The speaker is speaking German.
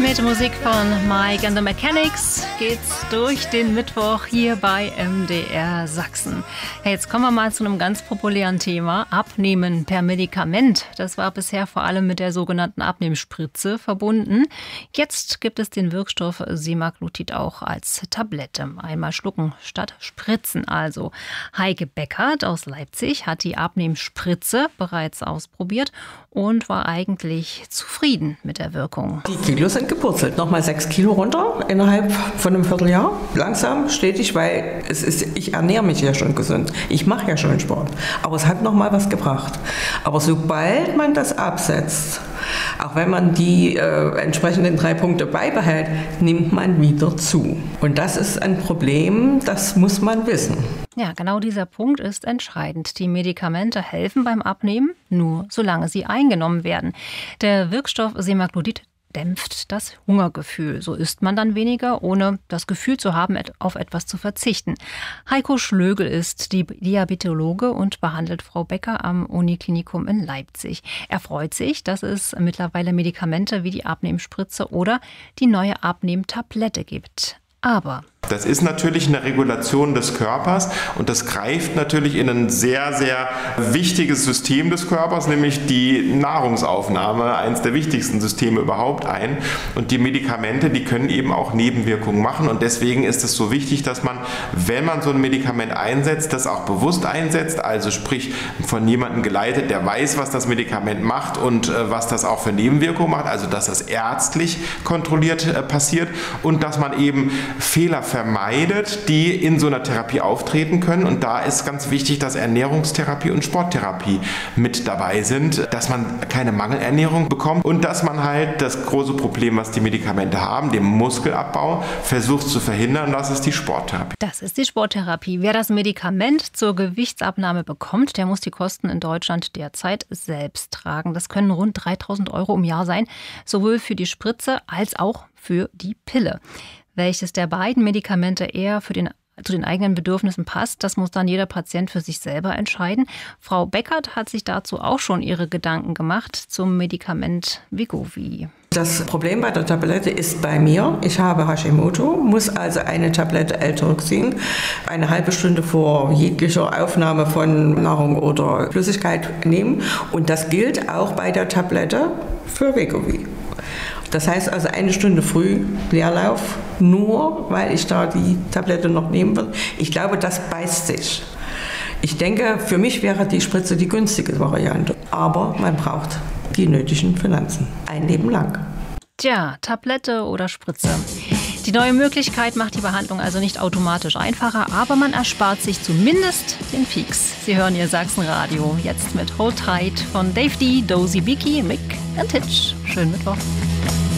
Mit Musik von Mike and the Mechanics geht's durch den Mittwoch hier bei MDR Sachsen. Hey, jetzt kommen wir mal zu einem ganz populären Thema. Abnehmen per Medikament. Das war bisher vor allem mit der sogenannten Abnehmspritze verbunden. Jetzt gibt es den Wirkstoff Semaglutid auch als Tablette. Einmal schlucken statt spritzen also. Heike Beckert aus Leipzig hat die Abnehmspritze bereits ausprobiert und war eigentlich zufrieden mit der Wirkung. Die Kilos sind gepurzelt. Nochmal 6 Kilo runter innerhalb von einem Vierteljahr. Langsam, stetig, weil ich ernähre mich ja schon gesund. Ich mache ja schon Sport. Aber es hat nochmal was gebracht. Aber sobald man das absetzt, auch wenn man die entsprechenden 3 Punkte beibehält, nimmt man wieder zu. Und das ist ein Problem, das muss man wissen. Ja, genau dieser Punkt ist entscheidend. Die Medikamente helfen beim Abnehmen, nur solange sie eingenommen werden. Der Wirkstoff Semaglutid dämpft das Hungergefühl. So isst man dann weniger, ohne das Gefühl zu haben, auf etwas zu verzichten. Heiko Schlögel ist Diabetologe und behandelt Frau Becker am Uniklinikum in Leipzig. Er freut sich, dass es mittlerweile Medikamente wie die Abnehmspritze oder die neue Abnehmtablette gibt. Aber das ist natürlich eine Regulation des Körpers und das greift natürlich in ein sehr, sehr wichtiges System des Körpers, nämlich die Nahrungsaufnahme, eines der wichtigsten Systeme überhaupt ein. Und die Medikamente, die können eben auch Nebenwirkungen machen und deswegen ist es so wichtig, dass man, wenn man so ein Medikament einsetzt, das auch bewusst einsetzt, also sprich von jemandem geleitet, der weiß, was das Medikament macht und was das auch für Nebenwirkungen macht, also dass das ärztlich kontrolliert passiert und dass man eben Fehler vermeidet, die in so einer Therapie auftreten können. Und da ist ganz wichtig, dass Ernährungstherapie und Sporttherapie mit dabei sind, dass man keine Mangelernährung bekommt und dass man halt das große Problem, was die Medikamente haben, den Muskelabbau, versucht zu verhindern. Das ist die Sporttherapie. Das ist die Sporttherapie. Wer das Medikament zur Gewichtsabnahme bekommt, der muss die Kosten in Deutschland derzeit selbst tragen. Das können rund 3.000 € im Jahr sein, sowohl für die Spritze als auch für die Pille. Welches der beiden Medikamente eher zu den eigenen Bedürfnissen passt, das muss dann jeder Patient für sich selber entscheiden. Frau Beckert hat sich dazu auch schon ihre Gedanken gemacht zum Medikament Wegovy. Das Problem bei der Tablette ist bei mir, ich habe Hashimoto, muss also eine Tablette L-Tyroxin eine halbe Stunde vor jeglicher Aufnahme von Nahrung oder Flüssigkeit nehmen. Und das gilt auch bei der Tablette für Wegovy. Das heißt also 1 Stunde früh Leerlauf, nur weil ich da die Tablette noch nehmen will. Ich glaube, das beißt sich. Ich denke, für mich wäre die Spritze die günstige Variante. Aber man braucht die nötigen Finanzen. Ein Leben lang. Tja, Tablette oder Spritze. Die neue Möglichkeit macht die Behandlung also nicht automatisch einfacher, aber man erspart sich zumindest den Peaks. Sie hören Ihr Sachsenradio jetzt mit Hold Tight von Dave D, Dozy Beaky, Mick und Hitch. Schönen Mittwoch.